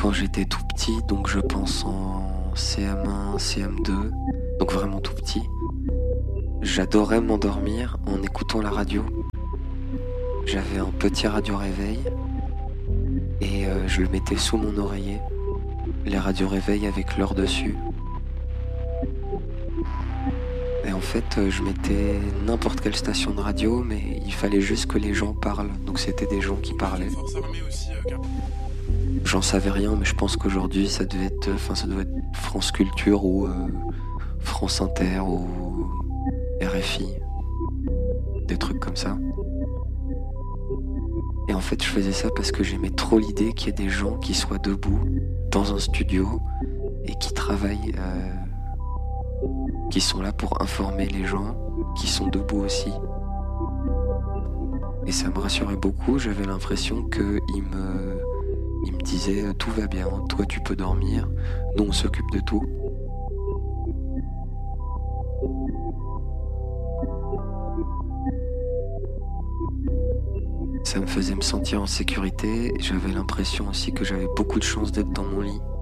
quand j'étais tout petit, donc je pense en CM1, CM2, donc vraiment tout petit. J'adorais m'endormir en écoutant la radio. J'avais un petit radio réveil et je le mettais sous mon oreiller. Les radios réveil avec l'heure dessus. Et en fait, je mettais n'importe quelle station de radio, mais il fallait juste que les gens parlent. Donc c'était des gens qui parlaient. J'en savais rien, mais je pense qu'aujourd'hui ça devait être France Culture ou France Inter ou RFI, des trucs comme ça. Et en fait, je faisais ça parce que j'aimais trop l'idée qu'il y ait des gens qui soient debout dans un studio et qui travaillent, qui sont là pour informer les gens, qui sont debout aussi. Et ça me rassurait beaucoup, j'avais l'impression qu'ils me disaient tout va bien, toi tu peux dormir, nous on s'occupe de tout. Ça me faisait me sentir en sécurité, j'avais l'impression aussi que j'avais beaucoup de chance d'être dans mon lit.